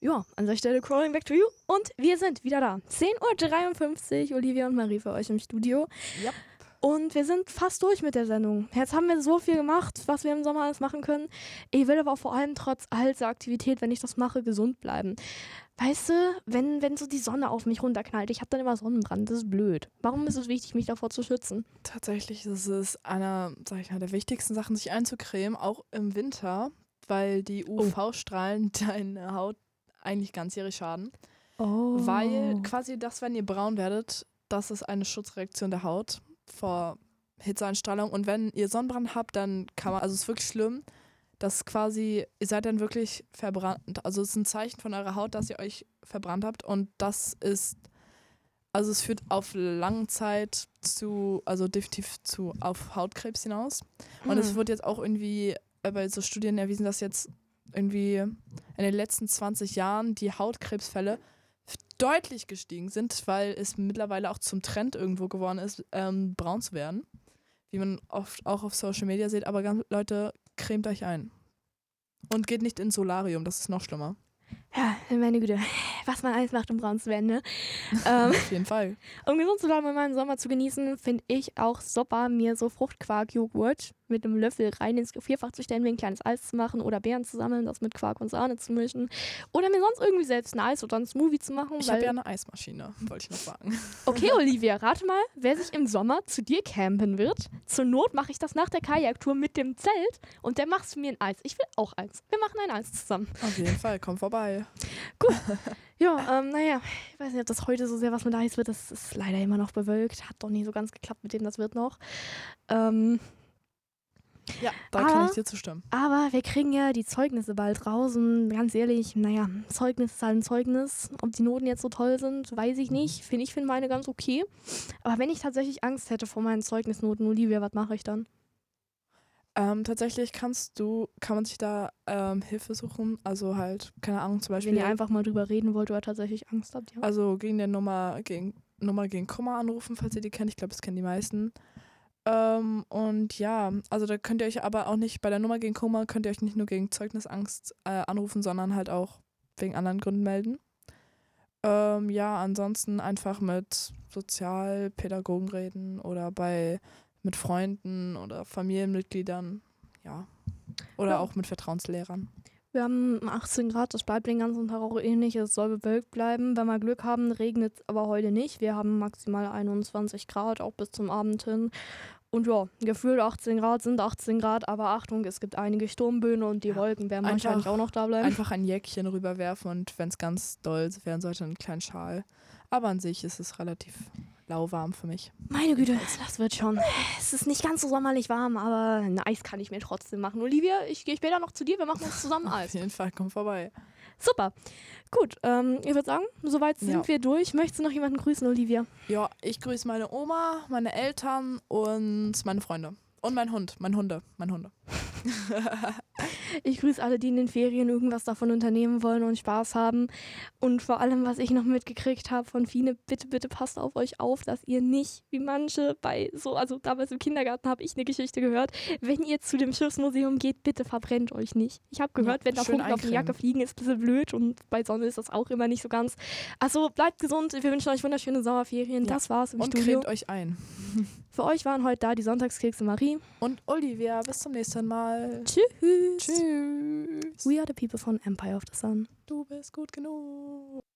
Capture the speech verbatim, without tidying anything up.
Ja, an der Stelle crawling back to you. Und wir sind wieder da. zehn Uhr dreiundfünfzig, Olivia und Marie für euch im Studio. Ja. Und wir sind fast durch mit der Sendung. Jetzt haben wir so viel gemacht, was wir im Sommer alles machen können. Ich will aber auch vor allem trotz all dieser Aktivität, wenn ich das mache, gesund bleiben. Weißt du, wenn, wenn so die Sonne auf mich runterknallt, ich habe dann immer Sonnenbrand, das ist blöd. Warum ist es wichtig, mich davor zu schützen? Tatsächlich ist es einer, sag ich mal, der wichtigsten Sachen, sich einzucremen, auch im Winter, weil die U V-Strahlen deine Haut eigentlich ganzjährig schaden. Oh. Weil quasi das, wenn ihr braun werdet, das ist eine Schutzreaktion der Haut vor Hitzeeinstrahlung. Und wenn ihr Sonnenbrand habt, dann kann man, also es ist wirklich schlimm, dass quasi, ihr seid dann wirklich verbrannt. Also es ist ein Zeichen von eurer Haut, dass ihr euch verbrannt habt. Und das ist, also es führt auf lange Zeit zu, also definitiv zu, auf Hautkrebs hinaus. Und Hm. es wird jetzt auch irgendwie äh, bei so Studien erwiesen, dass jetzt irgendwie in den letzten zwanzig Jahren die Hautkrebsfälle deutlich gestiegen sind, weil es mittlerweile auch zum Trend irgendwo geworden ist, ähm, braun zu werden. Wie man oft auch auf Social Media sieht. Aber ganz, Leute, cremt euch ein. Und geht nicht ins Solarium, das ist noch schlimmer. Ja, meine Güte, was man alles macht, um braun zu werden, ne? ähm, Auf jeden Fall. Um gesund zu bleiben und meinen Sommer zu genießen, finde ich auch super, mir so Fruchtquark-Joghurt mit einem Löffel rein ins Gefrierfach zu stellen, mir ein kleines Eis zu machen oder Beeren zu sammeln, das mit Quark und Sahne zu mischen oder mir sonst irgendwie selbst ein Eis oder ein Smoothie zu machen. Ich weil habe ja eine Eismaschine, wollte ich noch sagen. Okay, Olivia, rate mal, wer sich im Sommer zu dir campen wird. Zur Not mache ich das nach der Kajaktour mit dem Zelt und dann machst du mir ein Eis. Ich will auch eins. Wir machen ein Eis zusammen. Auf jeden Fall, komm vorbei. Gut. Ja, ähm, naja, ich weiß nicht, ob das heute so sehr was mit Eis wird. Das ist leider immer noch bewölkt. Hat doch nie so ganz geklappt mit dem, das wird noch. Ähm, Ja, da aber, kann ich dir zustimmen. Aber wir kriegen ja die Zeugnisse bald raus und ganz ehrlich, naja, Zeugnis ist halt ein Zeugnis. Ob die Noten jetzt so toll sind, weiß ich nicht. Finde ich finde meine ganz okay. Aber wenn ich tatsächlich Angst hätte vor meinen Zeugnisnoten, Olivia, was mache ich dann? Ähm, tatsächlich kannst du, kann man sich da ähm, Hilfe suchen, also halt, keine Ahnung, zum Beispiel. Wenn ihr einfach mal drüber reden wollt oder tatsächlich Angst habt, ja. Also gegen der Nummer, gegen Nummer gegen Kummer anrufen, falls ihr die kennt. Ich glaube, das kennen die meisten. Ähm, und ja, also da könnt ihr euch aber auch nicht, bei der Nummer gegen Kummer könnt ihr euch nicht nur gegen Zeugnisangst äh, anrufen, sondern halt auch wegen anderen Gründen melden. Ähm, ja, ansonsten einfach mit Sozialpädagogen reden oder bei mit Freunden oder Familienmitgliedern, ja. Oder Ja. auch mit Vertrauenslehrern. Wir haben achtzehn Grad, das bleibt den ganzen Tag auch ähnlich. Es soll bewölkt bleiben. Wenn wir Glück haben, regnet es aber heute nicht. Wir haben maximal einundzwanzig Grad, auch bis zum Abend hin. Und ja, gefühlt achtzehn Grad sind achtzehn Grad, aber Achtung, es gibt einige Sturmböen und die Ja, Wolken werden einfach- wahrscheinlich auch noch da bleiben. Einfach ein Jäckchen rüberwerfen und wenn es ganz doll werden sollte, einen kleinen Schal. Aber an sich ist es relativ lauwarm für mich. Meine Güte, das wird schon. Es ist nicht ganz so sommerlich warm, aber ein Eis kann ich mir trotzdem machen. Olivia, ich gehe später noch zu dir, wir machen uns zusammen Auf Eis. jeden Fall, komm vorbei. Super. Gut, ähm, ich würde sagen, soweit sind Ja. wir durch. Möchtest du noch jemanden grüßen, Olivia? Ja, ich grüße meine Oma, meine Eltern und meine Freunde. Und mein Hund, mein Hunde, mein Hunde. Ich grüße alle, die in den Ferien irgendwas davon unternehmen wollen und Spaß haben. Und vor allem, was ich noch mitgekriegt habe von Fine, bitte, bitte passt auf euch auf, dass ihr nicht, wie manche bei so, also damals im Kindergarten habe ich eine Geschichte gehört, wenn ihr zu dem Schiffsmuseum geht, bitte verbrennt euch nicht. Ich habe gehört, Ja, wenn da schön Funken auf die eincremen. Jacke fliegen, ist ein bisschen blöd und bei Sonne ist das auch immer nicht so ganz. Also bleibt gesund, wir wünschen euch wunderschöne Sommerferien. Ja. Das war's im Und Studio. cremt euch ein. Für euch waren heute da die Sonntagskekse Marie. Und Olivia, bis zum nächsten Mal. Tschüss. Tschüss. We are the people von Empire of the Sun. Du bist gut genug.